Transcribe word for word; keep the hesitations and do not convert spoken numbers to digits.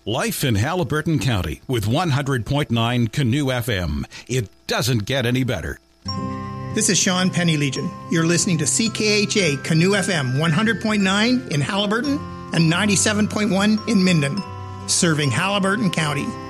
Life in Haliburton County with one hundred point nine Canoe F M. It doesn't get any better. This is Sean Penny Legion. You're listening to C K H A Canoe F M one hundred point nine in Haliburton and ninety-seven point one in Minden, serving Haliburton County.